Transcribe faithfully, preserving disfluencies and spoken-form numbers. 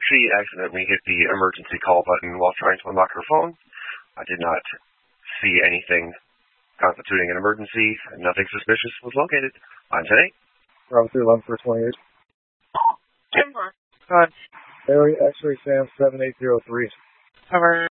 she accidentally hit the emergency call button while trying to unlock her phone. I did not see anything constituting an emergency. Nothing suspicious was located. On today. Bravo three eleven for twenty-eight. ten four. Hi. Harry, X-ray Sam seven eight zero three. Over.